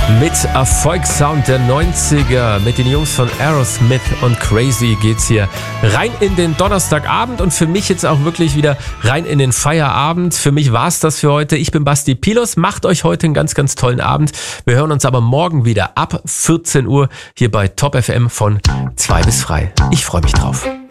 Mit Erfolgssound der 90er, mit den Jungs von Aerosmith und Crazy geht's hier rein in den Donnerstagabend und für mich jetzt auch wirklich wieder rein in den Feierabend. Für mich war's das für heute. Ich bin Basti Pilos, macht euch heute einen ganz, ganz tollen Abend. Wir hören uns aber morgen wieder ab 14 Uhr hier bei Top FM von 2 bis frei. Ich freue mich drauf.